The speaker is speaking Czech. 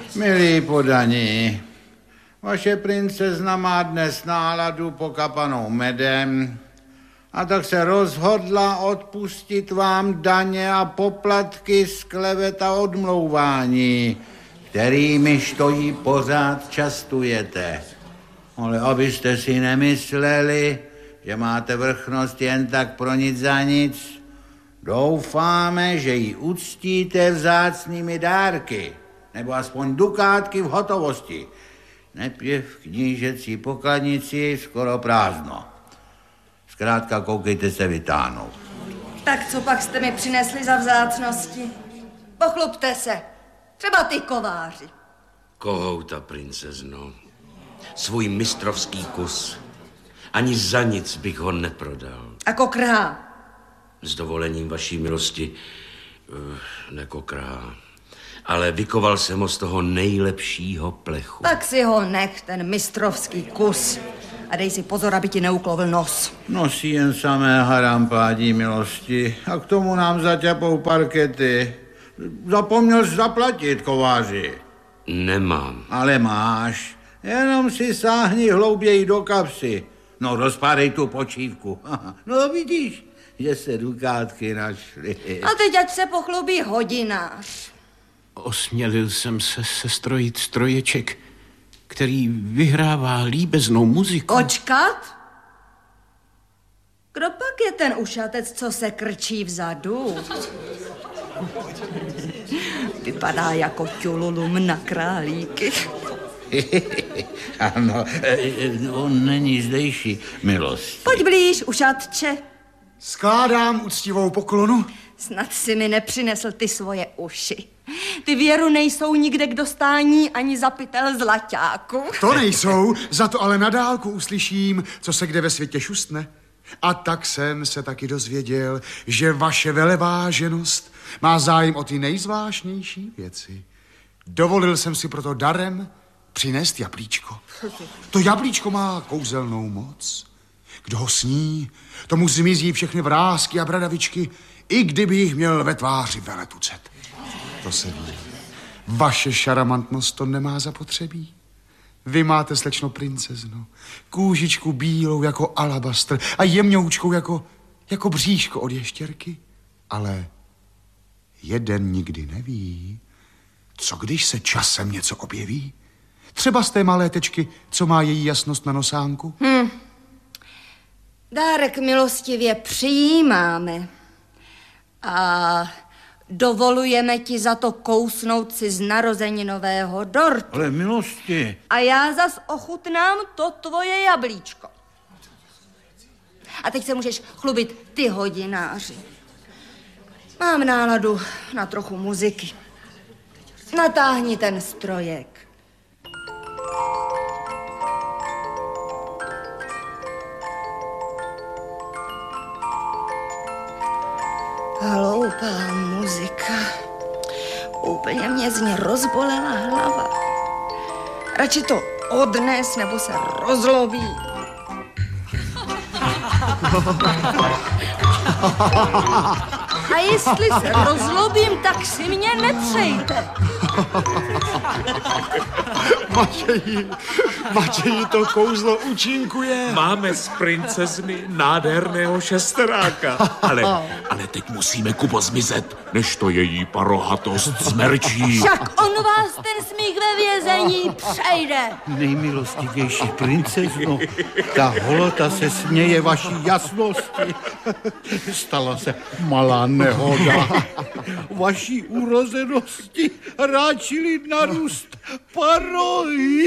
Milí podaní, vaše princezna má dnes náladu pokapanou medem a tak se rozhodla odpustit vám daně a poplatky z klevet a odmlouvání, kterými jí pořád častujete. Ale abyste si nemysleli, že máte vrchnost jen tak pro nic za nic, doufáme, že ji uctíte vzácnými dárky, nebo aspoň dukátky v hotovosti. Nepě v knížecí pokladnici skoro prázdno. Zkrátka koukejte se vytáhnout. Tak co pak jste mi přinesli za vzácnosti? Pochlubte se. Třeba ty kováři. Kohouta, princezno. Svůj mistrovský kus. Ani za nic bych ho neprodal. A kokrhá? S dovolením vaší milosti nekokrhá. Ale vykoval jsem ho z toho nejlepšího plechu. Tak si ho nech, ten mistrovský kus. A dej si pozor, aby ti neuklovil nos. Nosí jen samé harampádí milosti a k tomu nám zaťapou parkety. Zapomněl jsi zaplatit, kováři. Nemám. Ale máš. Jenom si sáhni hlouběji do kapsy. No, rozpádej tu počívku. No, vidíš, že se dukátky našly. A teď ať se pochlubí hodinář. Osmělil jsem se sestrojit stroječek, který vyhrává líbeznou muziku. Očkat? Kdo pak je ten ušatec, co se krčí vzadu? Vypadá jako ťululum na králíky. Ano, on není zdejší, milost. Pojď blíž, ušatče. Skládám úctivou poklonu. Snad si mi nepřinesl ty svoje uši. Ty věru nejsou nikde k dostání ani za pytel zlaťáku. To nejsou, za to ale na dálku uslyším, co se kde ve světě šustne. A tak jsem se taky dozvěděl, že vaše veleváženost má zájem o ty nejzvláštnější věci. Dovolil jsem si proto darem přinést jablíčko. To jablíčko má kouzelnou moc. Kdo ho sní, tomu zmizí všechny vrásky a bradavičky, i kdyby jich měl ve tváři veletucet. To se ví. Vaše šaramantnost to nemá zapotřebí. Vy máte, slečno princezno, kůžičku bílou jako alabastr a jemňoučkou jako bříško od ještěrky. Ale jeden nikdy neví, co když se časem něco objeví. Třeba z té malé tečky, co má její jasnost na nosánku. Dárek milostivě přijímáme. A dovolujeme ti za to kousnout si z narozeninového dortu. Ale milosti. A já zas ochutnám to tvoje jablíčko. A teď se můžeš chlubit ty hodináři. Mám náladu na trochu muziky. Natáhni ten strojek. Hloupá muzika. Úplně mě z ní rozbolela hlava. Radši to odnes, nebo se rozloví. A jestli se rozlobím, tak si mě nepřejte. Matěji, to kouzlo účinkuje. Máme z princezny nádherného šesteráka. Ale teď musíme, Kubo, zmizet, než to její parohatost zmerčí. Však on vás ten smích ve vězení přejde. Nejmilostivější princezno, ta holota se směje vaší jasnosti. Stala se malá nehoda. Vaší urozenosti ráčili narůst parohy.